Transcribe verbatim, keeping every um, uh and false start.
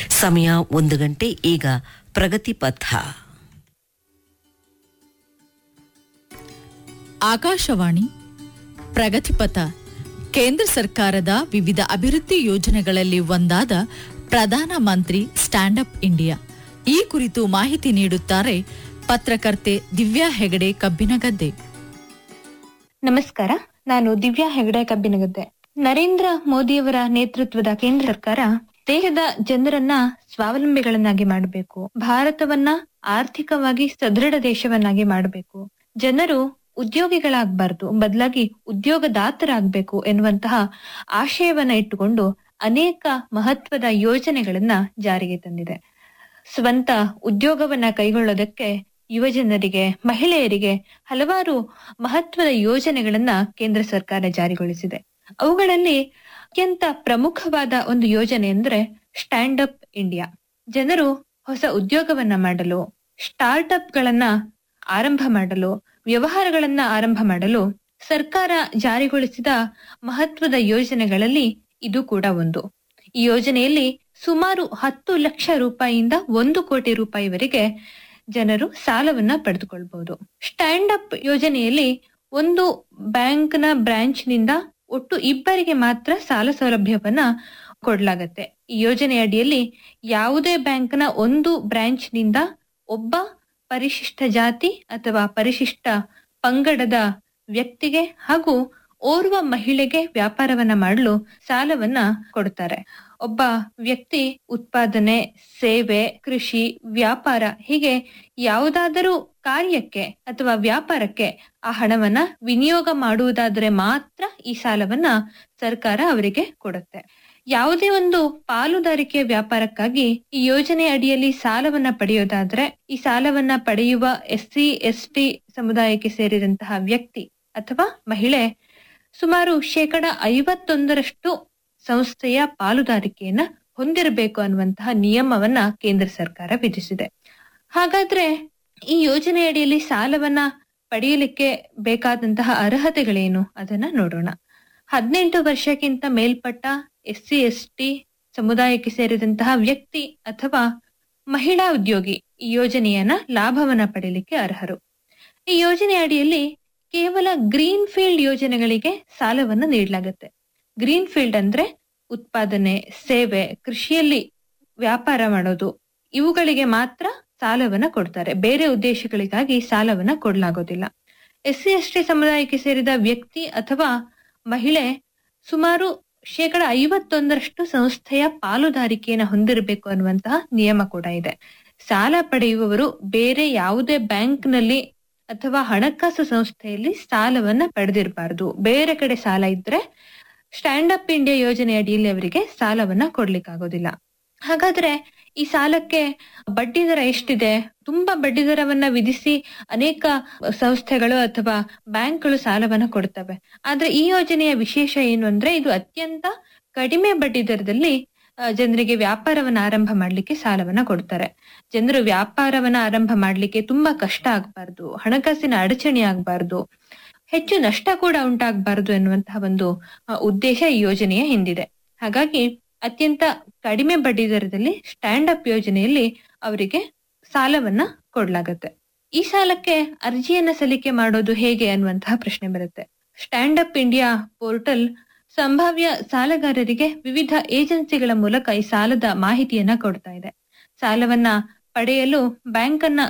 ಸಮಯ ಒಂದು ಗಂಟೆ. ಈಗ ಪ್ರಗತಿ ಪಥ. ಆಕಾಶವಾಣಿ ಪ್ರಗತಿಪಥ ಕೇಂದ್ರ ಸರ್ಕಾರದ ವಿವಿಧ ಅಭಿವೃದ್ಧಿ ಯೋಜನೆಗಳಲ್ಲಿ ಒಂದಾದ Pradhan Mantri stand up India. ಈ ಕುರಿತು ಮಾಹಿತಿ ನೀಡುತ್ತಾರೆ ಪತ್ರಕರ್ತೆ ದಿವ್ಯಾ ಹೆಗಡೆ ಕಬ್ಬಿನಗದ್ದೆ. ನಮಸ್ಕಾರ, ನಾನು ದಿವ್ಯಾ ಹೆಗಡೆ ಕಬ್ಬಿನಗದ್ದೆ. ನರೇಂದ್ರ ಮೋದಿಯವರ ನೇತೃತ್ವದ ಕೇಂದ್ರ ಸರ್ಕಾರ ದೇಶದ ಜನರನ್ನ ಸ್ವಾವಲಂಬಿಗಳನ್ನಾಗಿ ಮಾಡಬೇಕು, ಭಾರತವನ್ನ ಆರ್ಥಿಕವಾಗಿ ಸದೃಢ ದೇಶವನ್ನಾಗಿ ಮಾಡಬೇಕು, ಜನರು ಉದ್ಯೋಗಿಗಳಾಗಬಾರ್ದು, ಬದಲಾಗಿ ಉದ್ಯೋಗದಾತರಾಗಬೇಕು ಎನ್ನುವಂತಹ ಆಶಯವನ್ನ ಇಟ್ಟುಕೊಂಡು ಅನೇಕ ಮಹತ್ವದ ಯೋಜನೆಗಳನ್ನ ಜಾರಿಗೆ ತಂದಿದೆ. ಸ್ವಂತ ಉದ್ಯೋಗವನ್ನ ಕೈಗೊಳ್ಳೋದಕ್ಕೆ ಯುವಜನರಿಗೆ, ಮಹಿಳೆಯರಿಗೆ ಹಲವಾರು ಮಹತ್ವದ ಯೋಜನೆಗಳನ್ನ ಕೇಂದ್ರ ಸರ್ಕಾರ ಜಾರಿಗೊಳಿಸಿದೆ. ಅವುಗಳಲ್ಲಿ ಅತ್ಯಂತ ಪ್ರಮುಖವಾದ ಒಂದು ಯೋಜನೆ ಅಂದ್ರೆ ಸ್ಟ್ಯಾಂಡ್ ಅಪ್ ಇಂಡಿಯಾ. ಜನರು ಹೊಸ ಉದ್ಯೋಗವನ್ನ ಮಾಡಲು, ಸ್ಟಾರ್ಟ್ ಅಪ್ ಗಳನ್ನ ಆರಂಭ ಮಾಡಲು, ವ್ಯವಹಾರಗಳನ್ನ ಆರಂಭ ಮಾಡಲು ಸರ್ಕಾರ ಜಾರಿಗೊಳಿಸಿದ ಮಹತ್ವದ ಯೋಜನೆಗಳಲ್ಲಿ ಇದು ಕೂಡ ಒಂದು. ಈ ಯೋಜನೆಯಲ್ಲಿ ಸುಮಾರು ಹತ್ತು ಲಕ್ಷ ರೂಪಾಯಿಯಿಂದ ಒಂದು ಕೋಟಿ ರೂಪಾಯಿವರೆಗೆ ಜನರು ಸಾಲವನ್ನ ಪಡೆದುಕೊಳ್ಬಹುದು. ಸ್ಟ್ಯಾಂಡ್ ಅಪ್ ಯೋಜನೆಯಲ್ಲಿ ಒಂದು ಬ್ಯಾಂಕ್ನ ಬ್ರಾಂಚ್ ನಿಂದ ಒಟ್ಟು ಇಬ್ಬರಿಗೆ ಮಾತ್ರ ಸಾಲ ಸೌಲಭ್ಯವನ್ನ ಕೊಡಲಾಗತ್ತೆ. ಈ ಯೋಜನೆ ಅಡಿಯಲ್ಲಿ ಯಾವುದೇ ಬ್ಯಾಂಕ್ನ ಒಂದು ಬ್ರಾಂಚ್ ನಿಂದ ಒಬ್ಬ ಪರಿಶಿಷ್ಟ ಜಾತಿ ಅಥವಾ ಪರಿಶಿಷ್ಟ ಪಂಗಡದ ವ್ಯಕ್ತಿಗೆ ಹಾಗೂ ಓರ್ವ ಮಹಿಳೆಗೆ ವ್ಯಾಪಾರವನ್ನ ಮಾಡಲು ಸಾಲವನ್ನ ಕೊಡ್ತಾರೆ. ಒಬ್ಬ ವ್ಯಕ್ತಿ ಉತ್ಪಾದನೆ, ಸೇವೆ, ಕೃಷಿ, ವ್ಯಾಪಾರ ಹೀಗೆ ಯಾವುದಾದರೂ ಕಾರ್ಯಕ್ಕೆ ಅಥವಾ ವ್ಯಾಪಾರಕ್ಕೆ ಆ ಹಣವನ್ನ ವಿನಿಯೋಗ ಮಾಡುವುದಾದರೆ ಮಾತ್ರ ಈ ಸಾಲವನ್ನ ಸರ್ಕಾರ ಅವರಿಗೆ ಕೊಡುತ್ತೆ. ಯಾವುದೇ ಒಂದು ಪಾಲುದಾರಿಕೆಯ ವ್ಯಾಪಾರಕ್ಕಾಗಿ ಈ ಯೋಜನೆ ಅಡಿಯಲ್ಲಿ ಸಾಲವನ್ನ ಪಡೆಯೋದಾದ್ರೆ ಈ ಸಾಲವನ್ನ ಪಡೆಯುವ ಎಸ್ ಸಿ ಎಸ್ ಟಿ ಸಮುದಾಯಕ್ಕೆ ಸೇರಿದಂತಹ ವ್ಯಕ್ತಿ ಅಥವಾ ಮಹಿಳೆ ಸುಮಾರು ಶೇಕಡ ಐವತ್ತೊಂದರಷ್ಟು ಸಂಸ್ಥೆಯ ಪಾಲುದಾರಿಕೆಯನ್ನ ಹೊಂದಿರಬೇಕು ಅನ್ನುವಂತಹ ನಿಯಮವನ್ನ ಕೇಂದ್ರ ಸರ್ಕಾರ ವಿಧಿಸಿದೆ. ಹಾಗಾದ್ರೆ ಈ ಯೋಜನೆ ಅಡಿಯಲ್ಲಿ ಸಾಲವನ್ನ ಪಡೆಯಲಿಕ್ಕೆ ಬೇಕಾದಂತಹ ಅರ್ಹತೆಗಳೇನು ಅದನ್ನ ನೋಡೋಣ. ಹದಿನೆಂಟು ವರ್ಷಕ್ಕಿಂತ ಮೇಲ್ಪಟ್ಟ ಎಸ್ ಸಿ ಎಸ್ ಟಿ ಸಮುದಾಯಕ್ಕೆ ಸೇರಿದಂತಹ ವ್ಯಕ್ತಿ ಅಥವಾ ಮಹಿಳಾ ಉದ್ಯೋಗಿ ಈ ಯೋಜನೆಯನ್ನ ಲಾಭವನ್ನ ಪಡೆಯಲಿಕ್ಕೆ ಅರ್ಹರು. ಈ ಯೋಜನೆ ಅಡಿಯಲ್ಲಿ ಕೇವಲ ಗ್ರೀನ್ ಫೀಲ್ಡ್ ಯೋಜನೆಗಳಿಗೆ ಸಾಲವನ್ನ ನೀಡಲಾಗುತ್ತೆ. ಗ್ರೀನ್ ಫೀಲ್ಡ್ ಅಂದ್ರೆ ಉತ್ಪಾದನೆ, ಸೇವೆ, ಕೃಷಿಯಲ್ಲಿ ವ್ಯಾಪಾರ ಮಾಡೋದು, ಇವುಗಳಿಗೆ ಮಾತ್ರ ಸಾಲವನ್ನ ಕೊಡ್ತಾರೆ. ಬೇರೆ ಉದ್ದೇಶಗಳಿಗಾಗಿ ಸಾಲವನ್ನ ಕೊಡಲಾಗೋದಿಲ್ಲ. ಎಸ್ ಸಿ ಎಸ್ ಟಿ ಸಮುದಾಯಕ್ಕೆ ಸೇರಿದ ವ್ಯಕ್ತಿ ಅಥವಾ ಮಹಿಳೆ ಸುಮಾರು ಶೇಕಡ ಐವತ್ತೊಂದರಷ್ಟು ಸಂಸ್ಥೆಯ ಪಾಲುದಾರಿಕೆಯನ್ನು ಹೊಂದಿರಬೇಕು ಅನ್ನುವಂತಹ ನಿಯಮ ಕೂಡ ಇದೆ. ಸಾಲ ಪಡೆಯುವವರು ಬೇರೆ ಯಾವುದೇ ಬ್ಯಾಂಕ್ನಲ್ಲಿ ಅಥವಾ ಹಣಕಾಸು ಸಂಸ್ಥೆಯಲ್ಲಿ ಸಾಲವನ್ನ ಪಡೆದಿರಬಾರದು. ಬೇರೆ ಕಡೆ ಸಾಲ ಇದ್ರೆ ಸ್ಟ್ಯಾಂಡ್ ಅಪ್ ಇಂಡಿಯಾ ಯೋಜನೆ ಅಡಿಯಲ್ಲಿ ಅವರಿಗೆ ಸಾಲವನ್ನ ಕೊಡ್ಲಿಕ್ಕಾಗೋದಿಲ್ಲ. ಹಾಗಾದ್ರೆ ಈ ಸಾಲಕ್ಕೆ ಬಡ್ಡಿ ದರ ಎಷ್ಟಿದೆ? ತುಂಬಾ ಬಡ್ಡಿ ದರವನ್ನ ವಿಧಿಸಿ ಅನೇಕ ಸಂಸ್ಥೆಗಳು ಅಥವಾ ಬ್ಯಾಂಕ್ಗಳು ಸಾಲವನ್ನ ಕೊಡ್ತವೆ. ಆದ್ರೆ ಈ ಯೋಜನೆಯ ವಿಶೇಷ ಏನು ಅಂದ್ರೆ ಇದು ಅತ್ಯಂತ ಕಡಿಮೆ ಬಡ್ಡಿ ದರದಲ್ಲಿ ಜನರಿಗೆ ವ್ಯಾಪಾರವನ್ನ ಆರಂಭ ಮಾಡ್ಲಿಕ್ಕೆ ಸಾಲವನ್ನ ಕೊಡ್ತಾರೆ. ಜನರು ವ್ಯಾಪಾರವನ್ನ ಆರಂಭ ಮಾಡ್ಲಿಕ್ಕೆ ತುಂಬಾ ಕಷ್ಟ ಆಗ್ಬಾರ್ದು, ಹಣಕಾಸಿನ ಅಡಚಣೆ ಆಗ್ಬಾರ್ದು, ಹೆಚ್ಚು ನಷ್ಟ ಕೂಡ ಉಂಟಾಗಬಾರದು ಎನ್ನುವಂತಹ ಒಂದು ಉದ್ದೇಶ ಈ ಯೋಜನೆಯ ಹಿಂದಿದೆ. ಹಾಗಾಗಿ ಅತ್ಯಂತ ಕಡಿಮೆ ಬಡ್ಡಿ ದರದಲ್ಲಿ ಸ್ಟ್ಯಾಂಡ್ ಅಪ್ ಯೋಜನೆಯಲ್ಲಿ ಅವರಿಗೆ ಸಾಲವನ್ನ ಕೊಡ್ಲಾಗತ್ತೆ. ಈ ಸಾಲಕ್ಕೆ ಅರ್ಜಿಯನ್ನ ಸಲ್ಲಿಕೆ ಮಾಡೋದು ಹೇಗೆ ಅನ್ನುವಂತಹ ಪ್ರಶ್ನೆ ಬರುತ್ತೆ. ಸ್ಟ್ಯಾಂಡ್ ಅಪ್ ಇಂಡಿಯಾ ಪೋರ್ಟಲ್ ಸಂಭಾವ್ಯ ಸಾಲಗಾರರಿಗೆ ವಿವಿಧ ಏಜೆನ್ಸಿಗಳ ಮೂಲಕ ಈ ಸಾಲದ ಮಾಹಿತಿಯನ್ನ ಕೊಡ್ತಾ ಇದೆ. ಸಾಲವನ್ನ ಪಡೆಯಲು ಬ್ಯಾಂಕ್ ಅನ್ನ